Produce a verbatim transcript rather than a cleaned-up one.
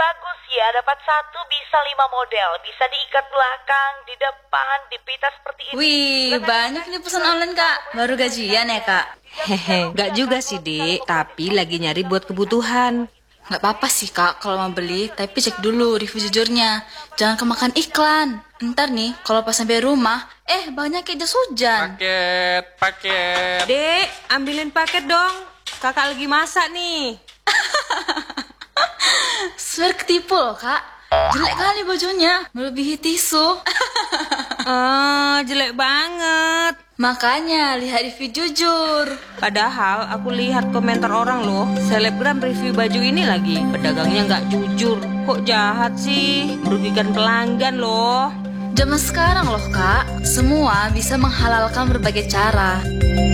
bagus ya, dapat satu bisa lima model, bisa diikat belakang, di depan, dipita seperti ini. Wih, banyak nih pesan online kak. Baru gajian ya kak? Hehe, nggak juga sih Dik, tapi lagi nyari buat kebutuhan. Nggak apa-apa sih kak kalau mau beli, tapi cek dulu review jujurnya. Jangan kemakan iklan. Ntar nih kalau pas sampai rumah, eh banyak kayak jas hujan. Paket, paket. Dek, ambilin paket dong. Kakak lagi masak nih. Swear ketipu loh kak. Jelek kali bajunya, melebihi tisu. Ah, jelek banget. Makanya lihat review jujur. Padahal aku lihat komentar orang loh, selebgram review baju ini lagi. Pedagangnya nggak jujur. Kok jahat sih? Merugikan pelanggan loh. Zaman sekarang loh kak, semua bisa menghalalkan berbagai cara.